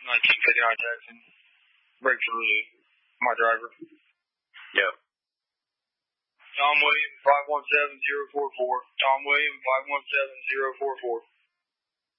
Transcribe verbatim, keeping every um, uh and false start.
nineteen fifty-nine Jackson. Brake for my driver. Yep. Tom Williams, five one seven zero four four. Tom Williams, five one seven zero four four.